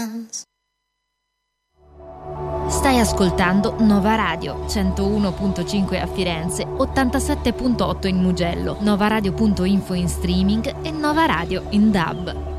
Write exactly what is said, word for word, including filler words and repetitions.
Stai ascoltando Nova Radio, centouno virgola cinque a Firenze, ottantasette virgola otto in Mugello, novaradio punto info in streaming e Nova Radio in D A B.